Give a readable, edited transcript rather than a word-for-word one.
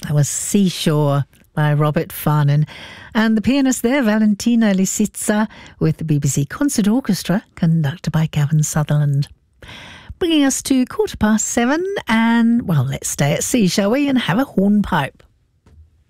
That was Seashore by Robert Farnon. And the pianist there, Valentina Lisitsa, with the BBC Concert Orchestra, conducted by Gavin Sutherland. Bringing us to 7:15, and, well, let's stay at sea, shall we, and have a hornpipe.